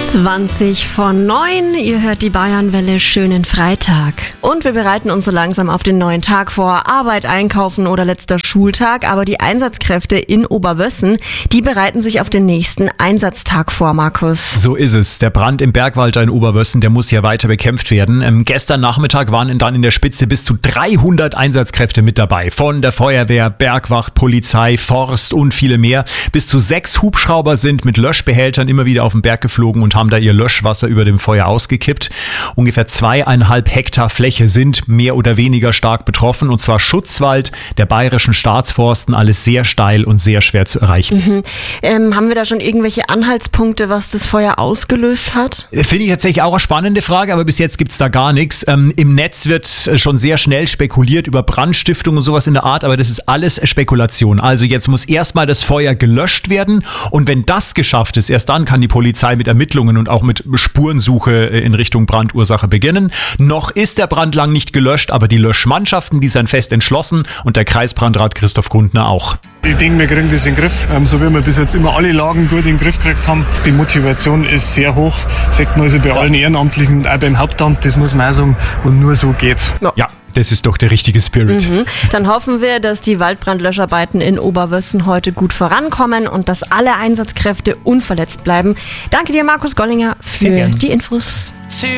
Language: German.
20:09, ihr hört die Bayernwelle, schönen Freitag. Und wir bereiten uns so langsam auf den neuen Tag vor. Arbeit, Einkaufen oder letzter Schultag. Aber die Einsatzkräfte in Oberwössen, die bereiten sich auf den nächsten Einsatztag vor, Markus. So ist es. Der Brand im Bergwald in Oberwössen, der muss ja weiter bekämpft werden. Gestern Nachmittag waren dann in der Spitze bis zu 300 Einsatzkräfte mit dabei. Von der Feuerwehr, Bergwacht, Polizei, Forst und viele mehr. Bis zu 6 Hubschrauber sind mit Löschbehältern immer wieder auf den Berg geflogen und haben da ihr Löschwasser über dem Feuer ausgekippt. Ungefähr 2,5 Hektar Fläche sind mehr oder weniger stark betroffen, und zwar Schutzwald der Bayerischen Staatsforsten, alles sehr steil und sehr schwer zu erreichen. Haben wir da schon irgendwelche Anhaltspunkte, was das Feuer ausgelöst hat? Finde ich tatsächlich auch eine spannende Frage, aber bis jetzt gibt's da gar nichts. Im Netz wird schon sehr schnell spekuliert über Brandstiftung und sowas in der Art, aber das ist alles Spekulation. Also jetzt muss erstmal das Feuer gelöscht werden, und wenn das geschafft ist, erst dann kann die Polizei mit Ermittlungen und auch mit Spurensuche in Richtung Brandursache beginnen. Noch ist der Brand lang nicht gelöscht, aber die Löschmannschaften, die sind fest entschlossen, und der Kreisbrandrat Christoph Grundner auch. Ich denke, wir kriegen das in den Griff, so wie wir bis jetzt immer alle Lagen gut in den Griff gekriegt haben. Die Motivation ist sehr hoch, sagt man also bei allen Ehrenamtlichen und auch beim Hauptamt, das muss man auch sagen, und nur so geht's. Ja. Das ist doch der richtige Spirit. Dann hoffen wir, dass die Waldbrandlöscharbeiten in Oberwössen heute gut vorankommen und dass alle Einsatzkräfte unverletzt bleiben. Danke dir, Markus Gollinger, für die Infos.